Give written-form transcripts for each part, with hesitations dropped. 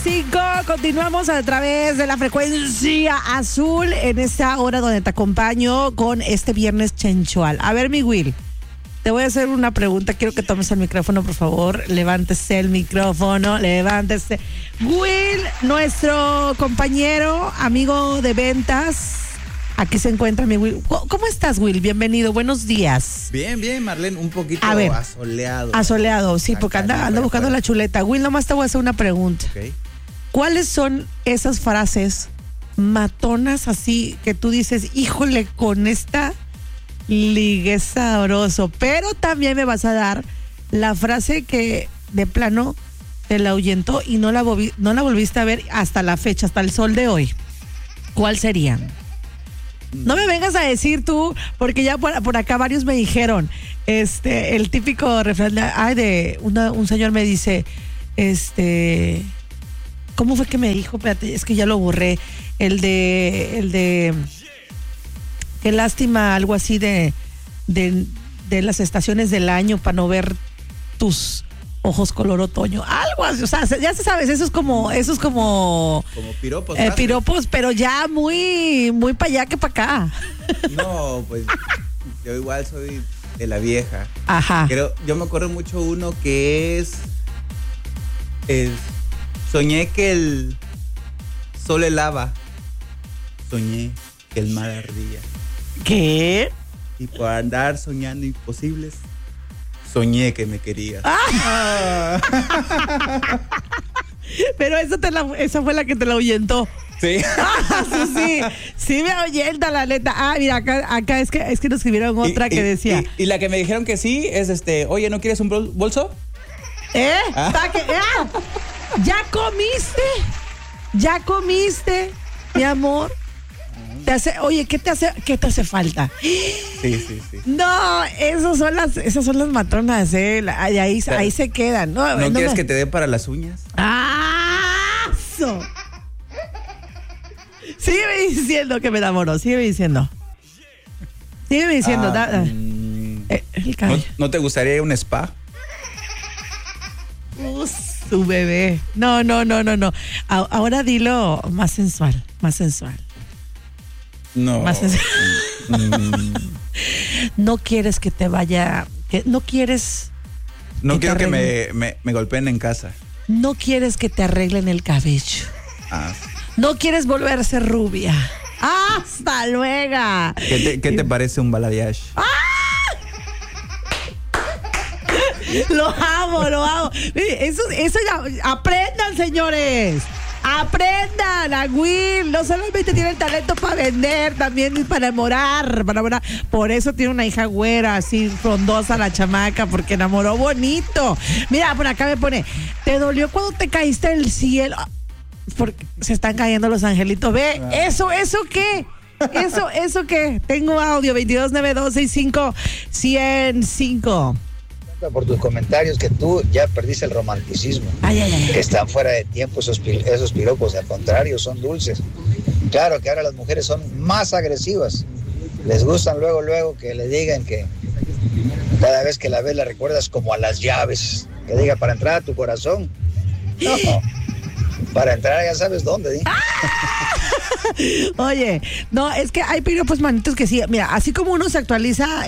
5, continuamos a través de la frecuencia azul en esta hora donde te acompaño con este viernes chenchual. A ver, mi Will, te voy a hacer una pregunta. Quiero que tomes el micrófono, por favor. Levántese el micrófono, levántese. Will, nuestro compañero, amigo de ventas. Aquí se encuentra mi Will. ¿Cómo estás, Will? Bienvenido, buenos días. Bien, Marlene, un poquito asoleado. Asoleado, sí, porque anda buscando la chuleta. Will, nomás te voy a hacer una pregunta. Okay. ¿Cuáles son esas frases matonas así que tú dices, híjole, con esta ligue sabroso? Pero también me vas a dar la frase que de plano te la ahuyentó y no la volviste a ver hasta la fecha, hasta el sol de hoy. ¿Cuál sería? No me vengas a decir tú, porque ya por acá varios me dijeron, el típico refrán de un señor me dice, ¿cómo fue que me dijo? Espérate, es que ya lo borré. El de qué lástima, algo así de las estaciones del año para no ver tus ojos color otoño. Algo así, o sea, ya se sabes, eso es como piropos. Piropos, pero ya muy para allá que para acá. No, pues yo igual soy de la vieja. Ajá. Pero yo me acuerdo mucho uno que es soñé que el sol helaba. Soñé que el mar ardía. ¿Qué? Y por andar soñando imposibles, soñé que me querías. Pero esa fue la que te la ahuyentó. Sí. Sí me ahuyenta, la neta. Mira, acá es que nos escribieron otra que decía. Y la que me dijeron que sí es oye, ¿no quieres un bolso? ¿Ya comiste, mi amor? Oye, ¿qué te hace falta? Sí. No, esas son las matronas, ahí se quedan. ¿No quieres que te dé para las uñas? Sígueme diciendo que me enamoró, sígueme diciendo. El cabello. ¿No te gustaría un spa? Su bebé. No. Ahora dilo más sensual. No. Más sensual. No quieres que te vaya. No quieres. No quiero que me golpeen en casa. No quieres que te arreglen el cabello. No quieres volverse rubia. ¡Hasta luego! ¿Qué te parece un balayage? Lo amo. Eso ya. Aprendan, señores. Aprendan a Will. No solamente tiene el talento para vender, también para enamorar. Por eso tiene una hija güera, así frondosa la chamaca, porque enamoró bonito. Mira, por acá me pone, ¿te dolió cuando te caíste del cielo? Porque se están cayendo los angelitos. Ve, ¿eso qué? ¿Eso qué? Tengo audio, 229265-105. Por tus comentarios que tú ya perdiste el romanticismo. Que están fuera de tiempo esos piropos, al contrario, son dulces. Claro que ahora las mujeres son más agresivas. Les gustan luego que le digan que cada vez que la ves la recuerdas como a las llaves. Que diga, para entrar a tu corazón. No, para entrar ya sabes dónde. Oye, no, es que hay piropos manitos que sí. Mira, así como uno se actualiza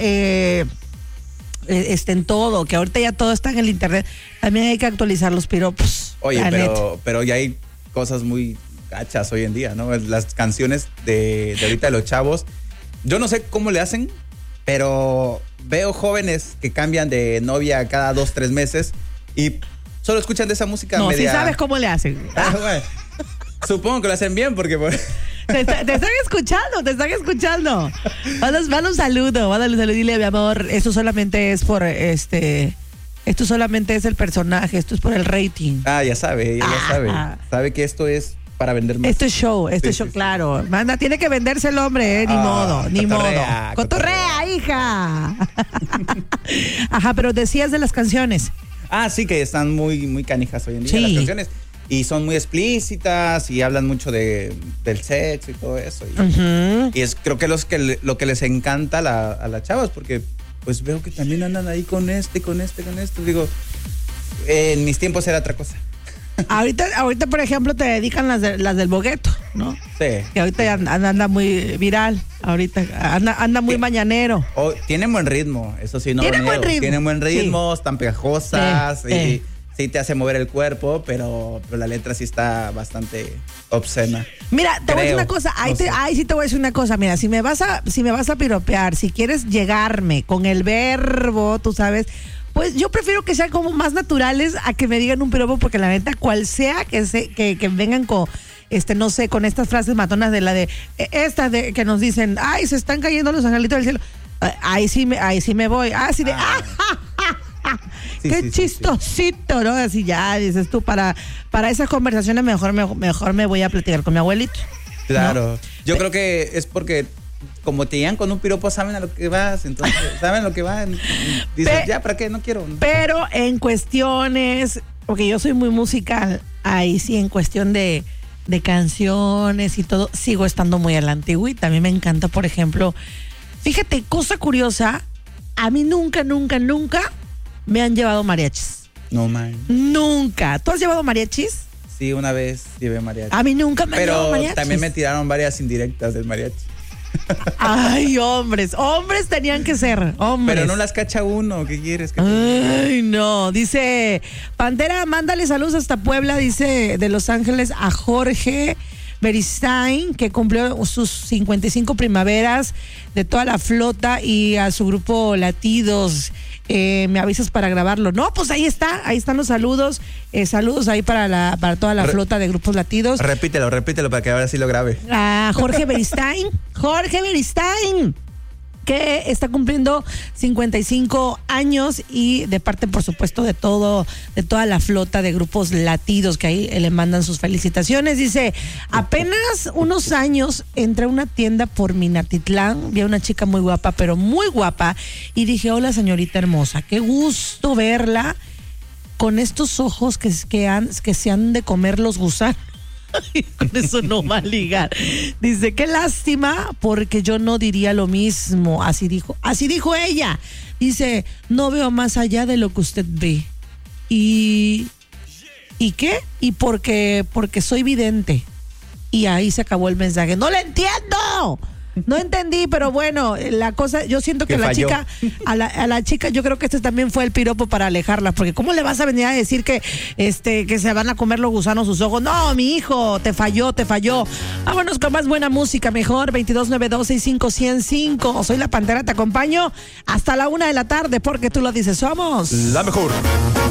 en todo, que ahorita ya todo está en el internet, también hay que actualizar los piropos. Oye, pero ya hay cosas muy gachas hoy en día, ¿no? Las canciones de ahorita de los chavos, yo no sé cómo le hacen, pero veo jóvenes que cambian de novia cada 2-3 meses y solo escuchan de esa música media. Sí sabes cómo le hacen. Bueno, supongo que lo hacen bien porque Te están escuchando. Mándale un saludo, dile, mi amor, esto solamente es por esto solamente es el personaje, esto es por el rating. Ya sabe. Sabe que esto es para vender más. Esto es show, claro. Manda, tiene que venderse el hombre, ni modo. Cotorrea, hija. Ajá, pero decías de las canciones. Sí, que están muy, muy canijas hoy en día las canciones. Y son muy explícitas y hablan mucho del sexo y todo eso. Y creo que lo que les encanta a las chavas, porque pues veo que también andan ahí con esto. Digo, en mis tiempos era otra cosa. Ahorita, por ejemplo, te dedican las del bogueto, ¿no? Sí. Que ahorita ya anda muy viral. Ahorita anda muy mañanero. Tienen buen ritmo, eso sí, no. Tienen buen ritmo. Tienen buen ritmo, sí. Están pegajosas y sí te hace mover el cuerpo, pero la letra sí está bastante obscena. Mira, te voy a decir una cosa, ahí sí te voy a decir una cosa, mira, si me vas a piropear, si quieres llegarme con el verbo, tú sabes, pues yo prefiero que sean como más naturales a que me digan un piropo, porque la neta, cual sea que vengan con, no sé, con estas frases matonas de que nos dicen, ay, se están cayendo los angelitos del cielo. Ahí sí me voy. Así de, Sí, qué chistosito, ¿no? Así ya dices tú, para esas conversaciones mejor me voy a platicar con mi abuelito. Claro. ¿No? Yo creo que es porque como te llegan con un piropo, saben a lo que vas, entonces saben lo que van. Dices, ya, ¿para qué? No quiero. Pero en cuestiones, porque yo soy muy musical, ahí sí, en cuestión de canciones y todo, sigo estando muy a la antigüita. A mí me encanta, por ejemplo, fíjate, cosa curiosa, a mí nunca me han llevado mariachis. No, man. Nunca. ¿Tú has llevado mariachis? Sí, una vez llevé mariachi. A mí nunca me han llevado mariachis. Pero también me tiraron varias indirectas del mariachi. Ay, hombres tenían que ser, hombres. Pero no las cacha uno, ¿qué quieres? Ay, no, dice Pantera, mándale saludos hasta Puebla, dice de Los Ángeles a Jorge Beristain, que cumplió sus 55 primaveras, de toda la flota, y a su grupo Latidos. Me avisas para grabarlo. No, pues ahí están los saludos. Saludos ahí para toda la flota de grupos Latidos. Repítelo para que ahora sí lo grabe. Jorge Beristain, que está cumpliendo 55 años, y de parte, por supuesto, de toda la flota de grupos Latidos, que ahí le mandan sus felicitaciones. Dice, apenas unos años entré a una tienda por Minatitlán, vi a una chica muy guapa, pero muy guapa, y dije, hola señorita hermosa, qué gusto verla con estos ojos que se han de comer los gusanos. Con eso no va a ligar. Dice, qué lástima, porque yo no diría lo mismo. Así dijo ella. Dice, no veo más allá de lo que usted ve. ¿Y qué? Y porque soy vidente. Y ahí se acabó el mensaje. ¡No lo entiendo! No entendí, pero bueno, la cosa, yo siento que a la chica, yo creo que este también fue el piropo para alejarla, porque ¿cómo le vas a venir a decir que se van a comer los gusanos sus ojos? No, mi hijo, te falló. Vámonos con más buena música, mejor, 2292651005. Soy la Pantera, te acompaño hasta la 1 de la tarde, porque tú lo dices, somos la mejor.